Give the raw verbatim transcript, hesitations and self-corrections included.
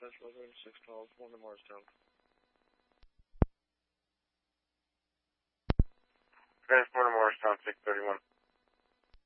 Central six calls, one to Morristown. Transport to Morristown, six thirty-one.